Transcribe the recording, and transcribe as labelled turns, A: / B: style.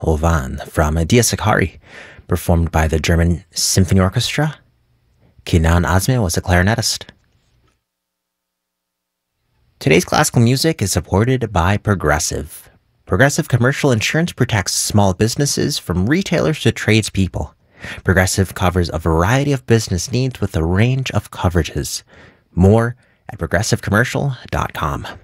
A: Ovan from Dia Sakari, performed by the German Symphony Orchestra. Kenan Azmi was a clarinetist. Today's classical music is supported by Progressive. Progressive Commercial Insurance protects small businesses from retailers to tradespeople. Progressive covers a variety of business needs with a range of coverages. More at progressivecommercial.com.